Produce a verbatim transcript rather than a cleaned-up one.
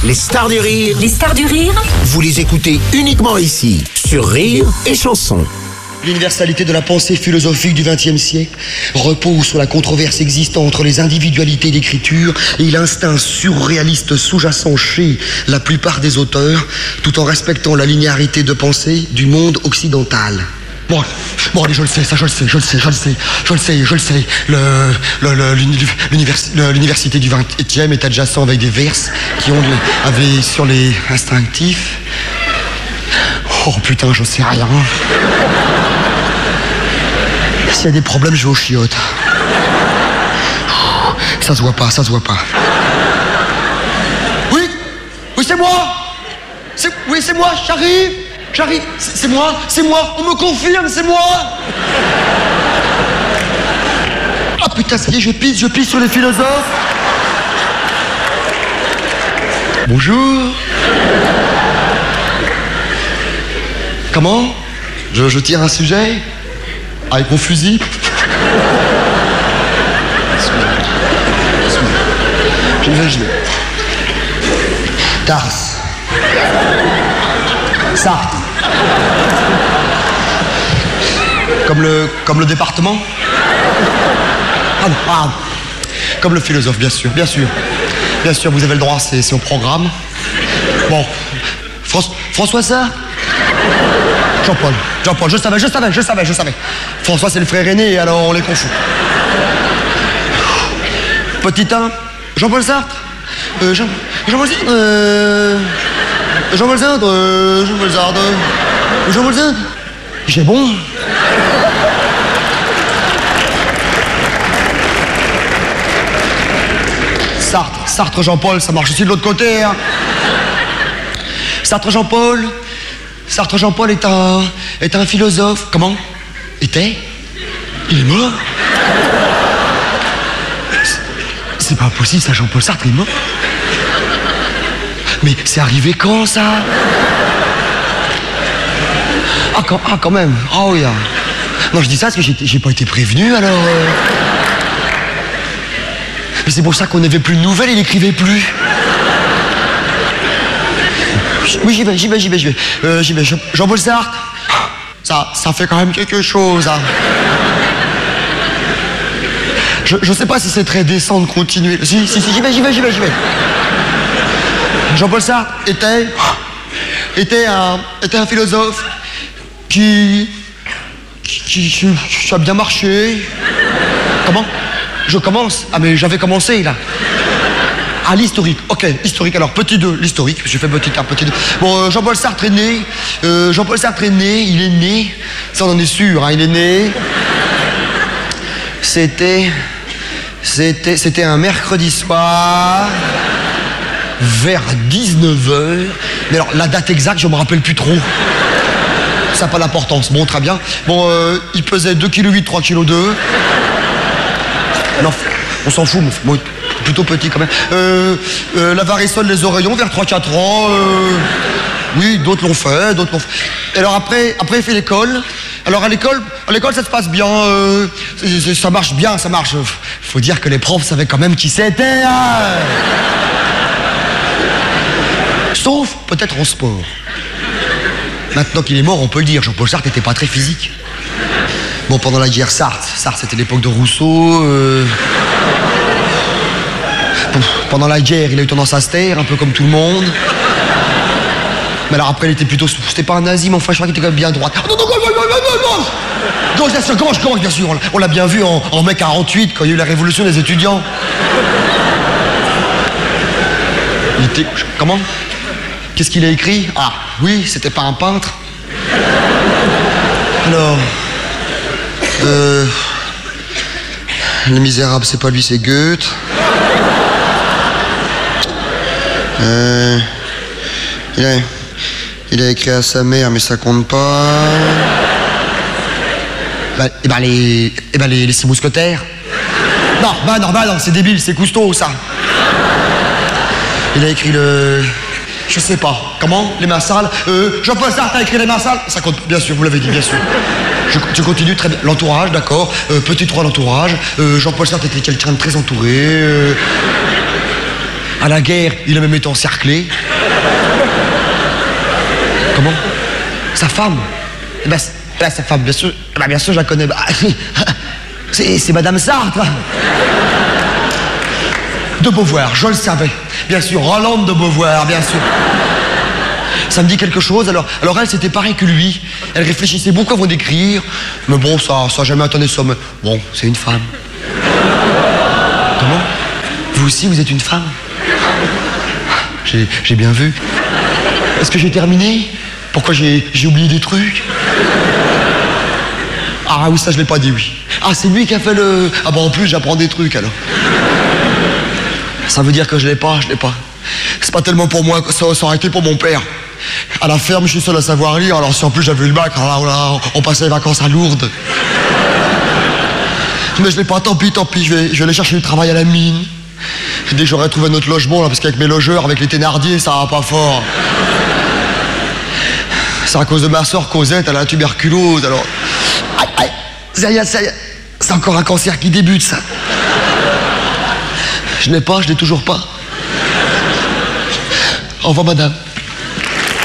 Les stars du rire. Les stars du rire. Vous les écoutez uniquement ici, sur Rire et Chanson. L'universalité de la pensée philosophique du vingtième siècle repose sur la controverse existant entre les individualités d'écriture et l'instinct surréaliste sous-jacent chez la plupart des auteurs, tout en respectant la linéarité de pensée du monde occidental. Bon, bon, allez, je le sais, ça, je le sais, je le sais, je le sais, je le sais, je le sais. Le, le, le, l'univers, l'université du vingtième est adjacent avec des verses qui ont avaient sur les instinctifs. Oh putain, je sais rien. S'il y a des problèmes, je vais aux chiottes. Ça se voit pas, ça se voit pas. Oui, oui, c'est moi. C'est, oui, c'est moi, j'arrive. J'arrive, c'est, c'est moi, c'est moi, on me confirme, c'est moi. Ah putain, ça y est, je pisse, je pisse sur les philosophes. Bonjour. Comment? je, je tire un sujet? Avec mon fusil? Je vais, je vais. Tars. Sarthe. Comme le, comme le département? Ah non, ah. Comme le philosophe, bien sûr, bien sûr. Bien sûr, vous avez le droit, c'est, c'est au programme. Bon. François, François Sartre? Jean-Paul, Jean-Paul, je savais, je savais, je savais, je savais. François, c'est le frère aîné, alors on les confond. Petit un, Jean-Paul Sartre? Euh, Jean, Jean-Paul Sartre? Euh... Jean-Paul Sartre? Euh... Jean-Paul Sartre? Jean-Paul Sartre? J'ai bon? Sartre, Sartre Jean-Paul, ça marche aussi de l'autre côté, hein. Sartre Jean-Paul? Sartre Jean-Paul est un, est un philosophe. Comment? Était? Il est mort? C'est, c'est pas possible, ça, Jean-Paul Sartre est mort? Mais c'est arrivé quand, ça? Ah, quand, ah, quand même. Ah oui. Ah. Non, je dis ça parce que j'ai, j'ai pas été prévenu, alors... Euh... Mais c'est pour ça qu'on n'avait plus de nouvelles, il n'écrivait plus. Oui, j'y vais, j'y vais, j'y vais, j'y vais. Euh, j'y vais. Jean-Paul Sartre, ça, ça fait quand même quelque chose, hein. Je, je sais pas si c'est très décent de continuer. Si, si, si, j'y vais, j'y vais, j'y vais, j'y vais. Jean-Paul Sartre était, était un, était un philosophe qui, qui, qui, qui a bien marché. Comment? Je commence? Ah, mais j'avais commencé, là. Ah, l'historique, ok, historique. Alors, petit deux, l'historique, j'ai fait petit un, petit deux. Bon, euh, Jean-Paul Sartre est né, euh, Jean-Paul Sartre est né, il est né, ça on en est sûr, hein, il est né. C'était, c'était, c'était un mercredi soir, vers dix-neuf heures. Mais alors, la date exacte, je me rappelle plus trop. Ça n'a pas d'importance, bon, très bien. Bon, euh, il pesait deux virgule huit kilos, trois virgule deux kilos. Non, on s'en fout, moi. Plutôt petit quand même. Euh, euh, la varicelle des oreillons vers trois quatre ans. Euh, oui, d'autres l'ont fait, d'autres l'ont fait. Et alors après, après il fait l'école. Alors à l'école, à l'école ça se passe bien. Euh, c'est, c'est, ça marche bien, ça marche. Faut dire que les profs savaient quand même qui c'était. Hein. Sauf peut-être en sport. Maintenant qu'il est mort, on peut le dire. Jean-Paul Sartre n'était pas très physique. Bon, pendant la guerre, Sartre, Sartre c'était l'époque de Rousseau. Euh... Pendant la guerre, il a eu tendance à se taire, un peu comme tout le monde. Mais alors après, il était plutôt... C'était pas un nazi, mais enfin, je crois qu'il était quand même bien droit. Non, non, non, non, non, non, non, non, bien sûr, comment je commence, bien sûr. On l'a bien vu en, en mai quarante-huit, quand il y a eu la révolution des étudiants. Il était... Comment? Qu'est-ce qu'il a écrit? Ah, oui, c'était pas un peintre. Alors... Euh... Les Misérables, c'est pas lui, c'est Goethe. Euh, il, a, il a écrit à sa mère, mais ça compte pas. Bah, et ben les, et ben les, les six mousquetaires. Non, bah non, bah non, c'est débile, c'est Cousteau, ça. Il a écrit le... Je sais pas. Comment? Les mains sales. Euh, Jean-Paul Sartre a écrit les mains sales. Ça compte, bien sûr, vous l'avez dit, bien sûr. Je, je continue, très bien. L'entourage, d'accord. Euh, petit trois, l'entourage. Euh, Jean-Paul Sartre était quelqu'un de très entouré. Euh... À la guerre, il a même été encerclé. Comment? Sa femme? Eh ben, eh ben, sa femme, bien sûr, eh ben, bien sûr, je la connais. Bah, c'est, c'est Madame Sartre. De Beauvoir, je le savais. Bien sûr, Rolande de Beauvoir, bien sûr. Ça me dit quelque chose, alors, alors elle, c'était pareil que lui. Elle réfléchissait beaucoup avant d'écrire. Mais bon, ça ça n'a jamais atteint des sommes. Bon, c'est une femme. Comment? Vous aussi, vous êtes une femme? J'ai, j'ai bien vu. Est-ce que j'ai terminé? Pourquoi j'ai, j'ai oublié des trucs? Ah oui, ça je l'ai pas dit, oui. Ah, c'est lui qui a fait le... Ah bah en plus, j'apprends des trucs, alors. Ça veut dire que je l'ai pas, je l'ai pas. C'est pas tellement pour moi, ça, ça aurait été pour mon père. À la ferme, je suis seul à savoir lire, alors si en plus j'avais eu le bac, alors là, là, on passait les vacances à Lourdes. Mais je l'ai pas, tant pis, tant pis, je vais, je vais aller chercher du travail à la mine. Dès que j'aurai trouvé notre logement, là, parce qu'avec mes logeurs, avec les Thénardier, ça va pas fort. C'est à cause de ma soeur Cosette, elle a la tuberculose, alors... Aïe, aïe, ça y est, ça y est, c'est encore un cancer qui débute, ça. Je n'ai pas, je n'ai toujours pas. Au revoir, madame.